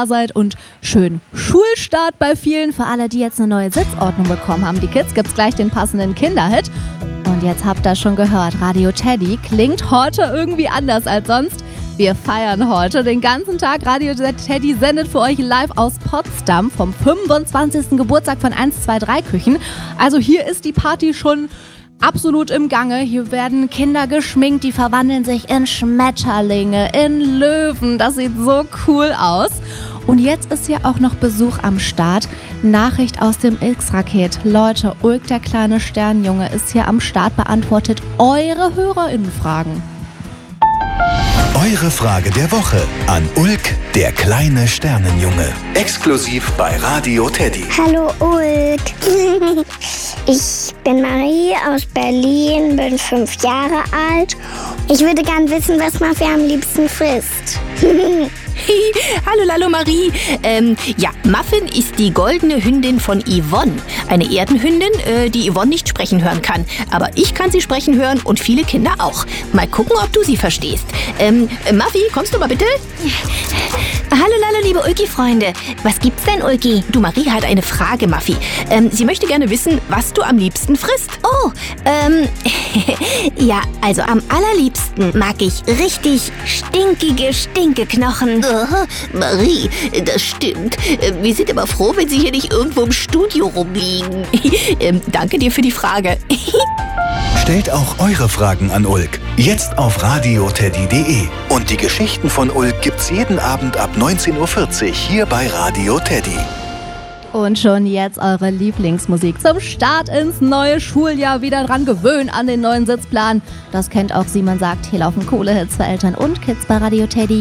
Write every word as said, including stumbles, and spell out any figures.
da seid und schön Schulstart bei vielen. Für alle, die jetzt eine neue Sitzordnung bekommen haben, die Kids, gibt's gleich den passenden Kinderhit. Und jetzt habt ihr schon gehört, Radio Teddy klingt heute irgendwie anders als sonst. Wir feiern heute den ganzen Tag. Radio Teddy sendet für euch live aus Potsdam vom fünfundzwanzigsten Geburtstag von eins zwei drei Küchen. Also hier ist die Party schon absolut im Gange. Hier werden Kinder geschminkt, die verwandeln sich in Schmetterlinge, in Löwen. Das sieht so cool aus. Und jetzt ist hier auch noch Besuch am Start. Nachricht aus dem X-Raket. Leute, Ulk, der kleine Sternjunge, ist hier am Start, beantwortet eure HörerInnenfragen. Eure Frage der Woche an Ulk, der kleine Sternenjunge. Exklusiv bei Radio Teddy. Hallo Ulk. Ich bin Marie aus Berlin, bin fünf Jahre alt. Ich würde gern wissen, was Mafia am liebsten frisst. Hallo Lalo Marie. Ähm, ja, Muffin ist die goldene Hündin von Yvonne. Eine Erdenhündin, äh, die Yvonne nicht sprechen hören kann. Aber ich kann sie sprechen hören und viele Kinder auch. Mal gucken, ob du sie verstehst. Ähm, Muffi, kommst du mal bitte? Hallo Lalo, liebe Ulki-Freunde. Was gibt's denn, Ulki? Du, Marie hat eine Frage, Muffi. Ähm, sie möchte gerne wissen, was du am liebsten frisst. Oh, ähm, ja, also am allerliebsten mag ich richtig stinkige Stinkeknochen. Aha, Marie, das stimmt. Wir sind aber froh, wenn sie hier nicht irgendwo im Studio rumliegen. ähm, danke dir für die Frage. Stellt auch eure Fragen an Ulk. Jetzt auf radio teddy punkt de. Und die Geschichten von Ulk gibt's jeden Abend ab neunzehn Uhr vierzig hier bei Radio Teddy. Und schon jetzt eure Lieblingsmusik zum Start ins neue Schuljahr. Wieder dran gewöhnen an den neuen Sitzplan. Das kennt auch sie, man sagt, hier laufen coole Hits für Eltern und Kids bei Radio Teddy.